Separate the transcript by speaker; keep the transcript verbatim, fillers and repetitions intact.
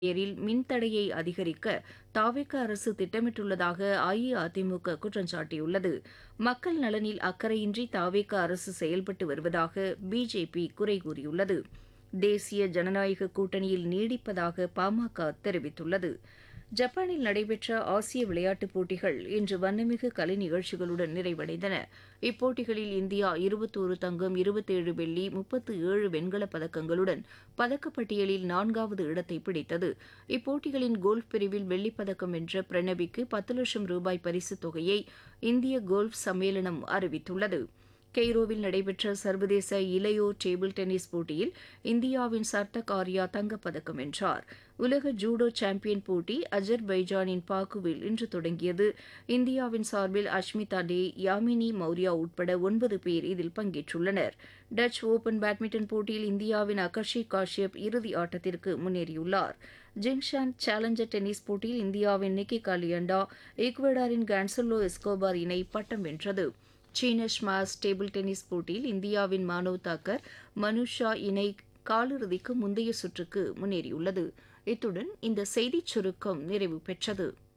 Speaker 1: பேரில் மின்தடையை அதிகரிக்க தாவேக அரசு திட்டமிட்டுள்ளதாக அஇஅதிமுக குற்றம் சாட்டியுள்ளது. மக்கள் நலனில் அக்கறையின்றி தாவேக அரசு செயல்பட்டு வருவதாக பிஜேபி குறை கூறியுள்ளது. தேசிய ஜனநாயக கூட்டணியில் நீடிப்பதாக பாமக தெரிவித்துள்ளது. ஜப்பானில் நடைபெற்ற ஆசிய விளையாட்டுப் போட்டிகள் இன்று வண்ணமிகு கலை நிகழ்ச்சிகளுடன் நிறைவடைந்தன. இப்போட்டிகளில் இந்தியா இருபத்தொரு தங்கம், இருபத்தேழு வெள்ளி, முப்பத்து ஏழு வெண்கலப் பதக்கங்களுடன் பதக்கப்பட்டியலில் நான்காவது இடத்தை பிடித்தது. இப்போட்டிகளின் கோல்ஃப் பிரிவில் வெள்ளிப் பதக்கம் வென்ற பிரணவிக்கு பத்து லட்சம் ரூபாய் பரிசுத் தொகையை இந்திய கோல்ஃப் சம்மேளனம் அறிவித்துள்ளது. கெய்ரோவில் நடைபெற்ற சர்வதேச இளையோர் டேபிள் டென்னிஸ் போட்டியில் இந்தியாவின் சர்தக் ஆர்யா தங்கப்பதக்கம் வென்றார். உலக ஜூடோ சாம்பியன் போட்டி அஜர்பைஜானின் பாக்குவில் இன்று தொடங்கியது. இந்தியாவின் சார்பில் அஷ்மிதா டே, யாமினி மௌர்யா உட்பட ஒன்பது பேர் இதில் பங்கேற்றுள்ளனர். டச் ஓபன் பேட்மிண்டன் போட்டியில் இந்தியாவின் அகர்ஷி காஷ்யப் இறுதி ஆட்டத்திற்கு முன்னேறியுள்ளார். ஜிங்ஷான் சேலஞ்சர் டென்னிஸ் போட்டியில் இந்தியாவின் நிக்கி காலியண்டா, ஈக்வடாரின் கான்சலோ எஸ்கோபார் இணை பட்டம் வென்றது. சீன ஸ்மாஷ் டேபிள் டென்னிஸ் போட்டியில் இந்தியாவின் மானவ் தாக்கர், மனுஷா இணை காலிறுதிக்கு முந்தைய சுற்றுக்கு முன்னேறியுள்ளது. இத்துடன் இந்த செய்திச் சுருக்கம் நிறைவு பெற்றது.